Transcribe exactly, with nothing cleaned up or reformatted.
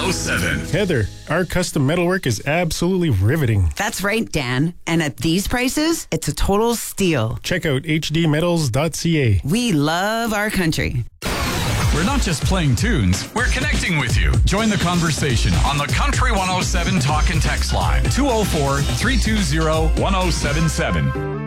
oh seven. Heather, our custom metalwork is absolutely riveting. That's right, Dan. And at these prices, it's a total steal. Check out h d metals dot c a. We love our country. We're not just playing tunes, we're connecting with you. Join the conversation on the Country one oh seven Talk and Text line, two oh four, three two zero, one oh seven seven.